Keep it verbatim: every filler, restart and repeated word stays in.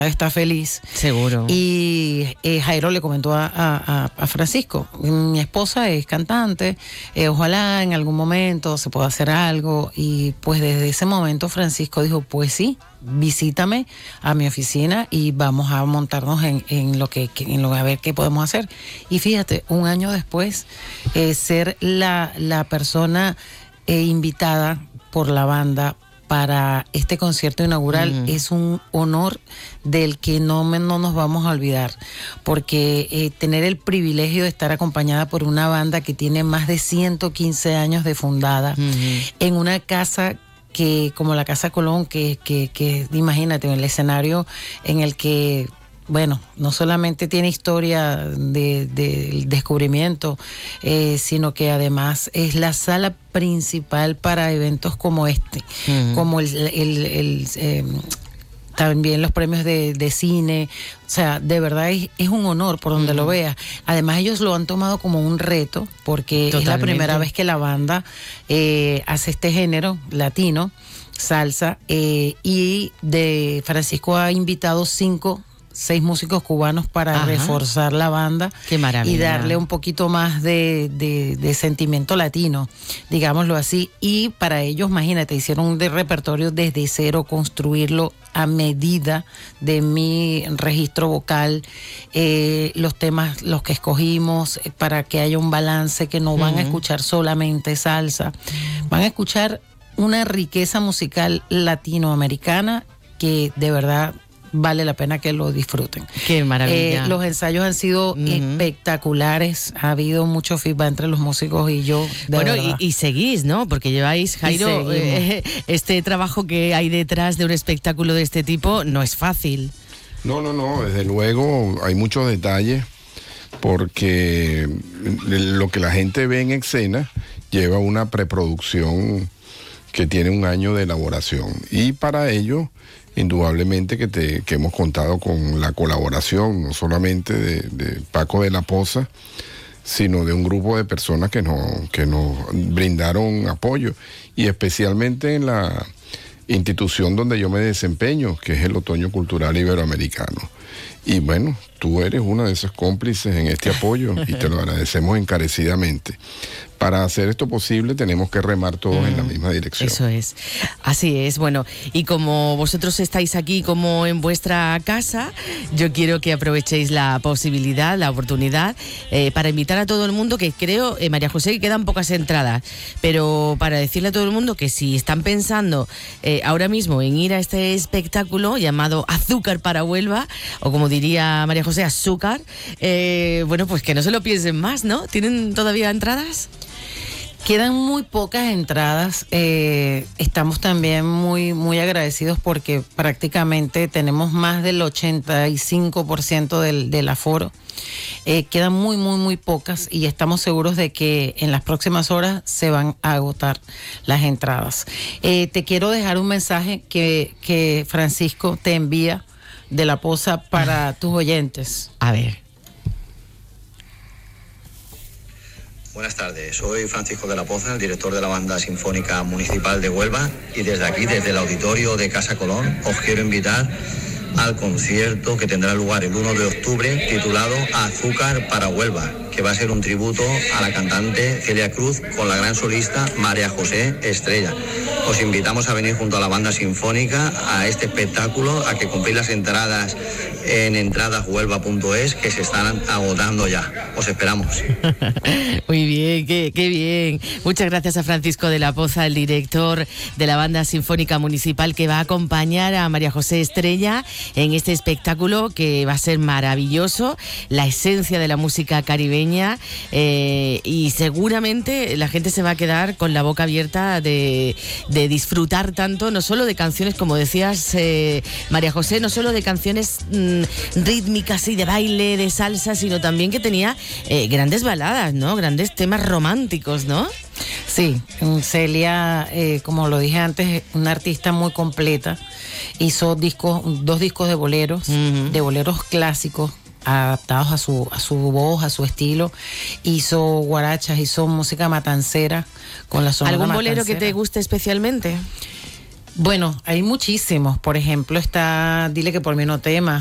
está feliz. Seguro. Y eh, Jairo le comentó a, a, a Francisco, mi esposa es cantante, eh, ojalá en algún momento se pueda hacer algo. Y pues desde ese momento Francisco dijo, pues sí, visítame a mi oficina y vamos a montarnos en, en lo que, en lo a ver qué podemos hacer. Y fíjate, un año después, eh, ser la, la persona eh, invitada por la banda para este concierto inaugural, uh-huh, es un honor del que no, me, no nos vamos a olvidar, porque eh, tener el privilegio de estar acompañada por una banda que tiene más de ciento quince años de fundada, uh-huh, en una casa que como la Casa Colón, que, que, que imagínate, el escenario en el que, bueno, no solamente tiene historia de, de descubrimiento, eh, sino que además es la sala principal para eventos como este, uh-huh, como el, el, el eh, también los premios de, de cine. O sea, de verdad es, es un honor por donde, uh-huh, lo veas. Además ellos lo han tomado como un reto, porque totalmente, es la primera vez que la banda eh, hace este género latino, salsa, eh, y de Francisco ha invitado cinco seis músicos cubanos para, ajá, reforzar la banda. Qué maravilla. Y darle un poquito más de, de, de sentimiento latino, digámoslo así. Y para ellos, imagínate, hicieron un de repertorio desde cero, construirlo a medida de mi registro vocal, eh, los temas, los que escogimos, eh, para que haya un balance, que no van, uh-huh, a escuchar solamente salsa, van a escuchar una riqueza musical latinoamericana que de verdad vale la pena que lo disfruten. Qué maravilla. Eh, los ensayos han sido, uh-huh, espectaculares. Ha habido mucho feedback entre los músicos y yo. De bueno, verdad. Y, y seguís, ¿no? Porque lleváis, Jairo, eh, este trabajo que hay detrás de un espectáculo de este tipo no es fácil. No, no, no. Desde luego hay muchos detalles, porque lo que la gente ve en escena lleva una preproducción que tiene un año de elaboración. Y para ello, indudablemente que, te, que hemos contado con la colaboración no solamente de, de Paco de la Poza, sino de un grupo de personas que nos, que nos brindaron apoyo, y especialmente en la institución donde yo me desempeño, que es el Otoño Cultural Iberoamericano. Y bueno, tú eres una de esos cómplices en este apoyo y te lo agradecemos encarecidamente. Para hacer esto posible tenemos que remar todos mm, en la misma dirección. Eso es, así es. Bueno, y como vosotros estáis aquí como en vuestra casa, yo quiero que aprovechéis la posibilidad, la oportunidad, eh, para invitar a todo el mundo, que creo, eh, María José, que quedan pocas entradas, pero para decirle a todo el mundo que si están pensando eh, ahora mismo en ir a este espectáculo llamado Azúcar para Huelva, o como diría María José, Azúcar, eh, bueno, pues que no se lo piensen más, ¿no? ¿Tienen todavía entradas? Quedan muy pocas entradas. Eh, estamos también muy, muy agradecidos porque prácticamente tenemos más del ochenta y cinco por ciento del, del aforo. Eh, quedan muy, muy, muy pocas y estamos seguros de que en las próximas horas se van a agotar las entradas. Eh, te quiero dejar un mensaje que, que Francisco te envía de la Poza para tus oyentes. A ver. Buenas tardes, soy Francisco de la Poza, el director de la Banda Sinfónica Municipal de Huelva, y desde aquí, desde el auditorio de Casa Colón, os quiero invitar al concierto que tendrá lugar el uno de octubre, titulado Azúcar para Huelva, que va a ser un tributo a la cantante Celia Cruz con la gran solista María José Estrella. Os invitamos a venir junto a la Banda Sinfónica a este espectáculo, a que compréis las entradas en entradas huelva punto es, que se están agotando ya. Os esperamos. Muy bien, qué, qué bien. Muchas gracias a Francisco de la Poza, el director de la Banda Sinfónica Municipal, que va a acompañar a María José Estrella en este espectáculo que va a ser maravilloso, la esencia de la música caribeña, eh, y seguramente la gente se va a quedar con la boca abierta de, de disfrutar tanto, no solo de canciones, como decías, eh, María José, no solo de canciones mmm, rítmicas y de baile, de salsa, sino también que tenía eh, grandes baladas, ¿no? Grandes temas románticos, ¿no? Sí, Celia, eh, como lo dije antes, una artista muy completa. Hizo discos, dos discos de boleros, uh-huh. de boleros clásicos, adaptados a su, a su voz, a su estilo. Hizo guarachas, hizo música matancera con la sonora ¿Algún matancera. bolero que te guste especialmente? Bueno, hay muchísimos. Por ejemplo, está Dile que por mí no temas.